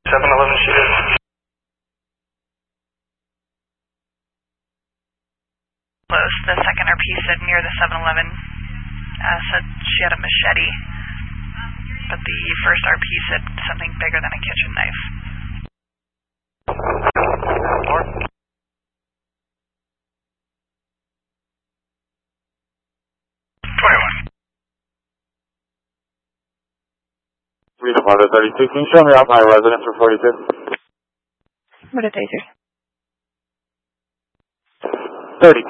7-Eleven shooter. The second RP said near the 7-Eleven said she had a machete, but the first RP said something bigger than a kitchen knife. North. 21. Read the part of 32. Can you show me off my residence for 42? What did they do? 32.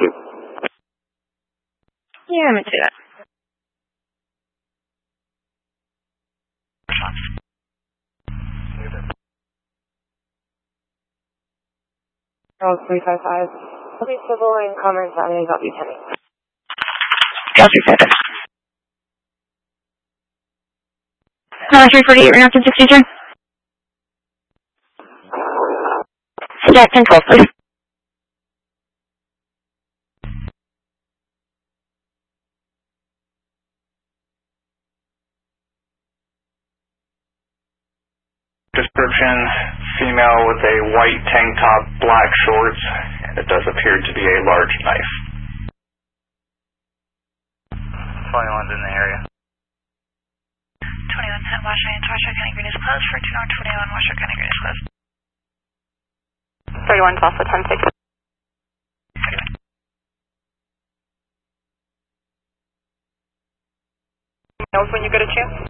Yeah, I'm into that. Charles 355. I'll be civil in Commerce Avenue, copy 10. Copy 7. 348, Renton 63. Stat 1012, please. Description, female with a white tank top, black shorts, and it does appear to be a large knife. 21's in the area. 21 10 Washington, Washoe County Green is closed. 14-21 Washoe County Green is closed. 31's also 10-6. Knows when you get a chance?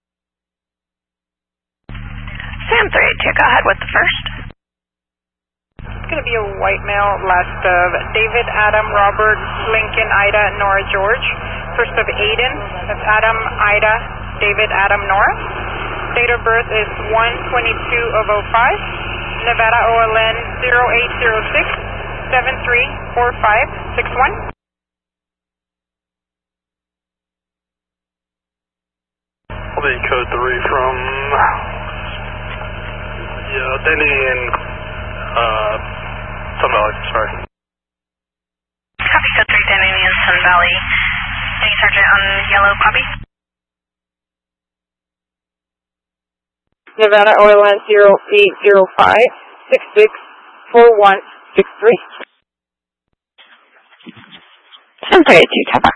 Sam 382, go ahead with the first. It's going to be a white male, last of David, Adam, Robert, Lincoln, Ida, Nora, George. First of Aiden, that's Adam, Ida, David, Adam, Nora. Date of birth is 1/22/05. Nevada OLN 0806 734561. I'll be code 3 from Denny and Sun Valley, sorry. Copy code 3, Denny and Sun Valley. Thank Sergeant on yellow, copy. Nevada OLN 0805 664163. 732, Tapa.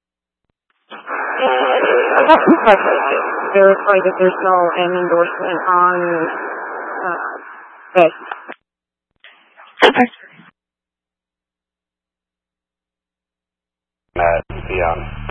Verify that there's no endorsement on this. Okay. Beyond.